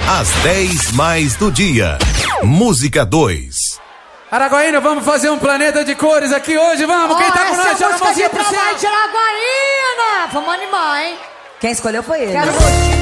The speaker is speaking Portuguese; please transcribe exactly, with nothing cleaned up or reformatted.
Às dez mais do dia. Música dois. Araguaína, vamos fazer um planeta de cores aqui hoje, vamos? Quem tá com nós, joga a mãozinha pro céu. De Araguaína! Vamos animar, hein? Quem escolheu foi ele. Quero